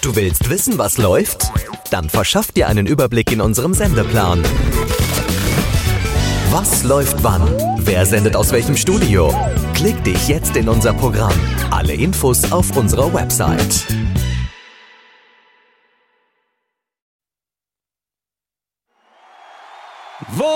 Du willst wissen, was läuft? Dann verschaff dir einen Überblick in unserem Sendeplan. Was läuft wann? Wer sendet aus welchem Studio? Klick dich jetzt in unser Programm. Alle Infos auf unserer Website.